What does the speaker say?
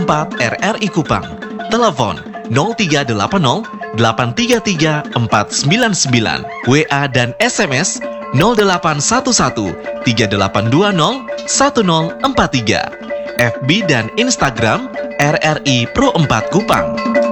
4 RRI Kupang. Telepon 0380 833 499, WA dan SMS 0811 3820 1043, FB dan Instagram RRI Pro 4 Kupang.